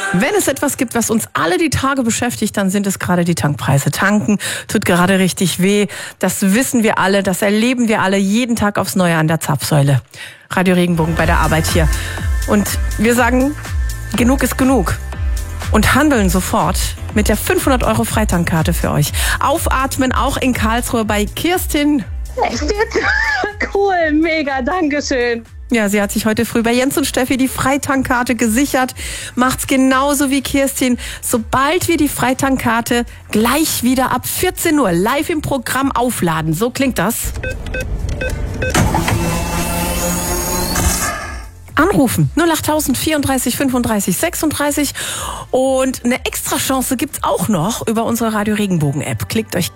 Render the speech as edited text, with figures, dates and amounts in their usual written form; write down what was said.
Wenn es etwas gibt, was uns alle die Tage beschäftigt, dann sind es gerade die Tankpreise. Tanken tut gerade richtig weh. Das wissen wir alle, das erleben wir alle jeden Tag aufs Neue an der Zapfsäule. Radio Regenbogen bei der Arbeit hier. Und wir sagen, genug ist genug. Und handeln sofort mit der 500 € Freitankkarte für euch. Aufatmen auch in Karlsruhe bei Kirstin. Echt jetzt? Cool, mega, dankeschön. Ja, sie hat sich heute früh bei Jens und Steffi die Freitankkarte gesichert. Macht's genauso wie Kirstin. Sobald wir die Freitankkarte gleich wieder ab 14 Uhr live im Programm aufladen. So klingt das. Anrufen 08000 34 35 36 und eine Extrachance gibt's auch noch über unsere Radio Regenbogen App. Klickt euch